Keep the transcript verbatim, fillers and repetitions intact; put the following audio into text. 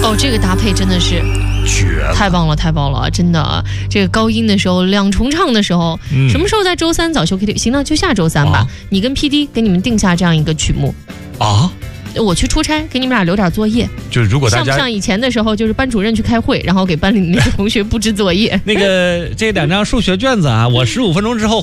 哦，这个搭配真的是绝了， 太棒了，太棒了，真的。这个高音的时候，两重唱的时候，嗯、什么时候在周三早秀 K T V？ 行了，就下周三吧。啊、你跟 P D 给你们定下这样一个曲目啊。 我去出差，给你们俩留点作业。 就如果大家像不像以前的时候，就是班主任去开会，然后给班里那些同学布置作业。 那个这两张数学卷子啊，我十五分钟之后。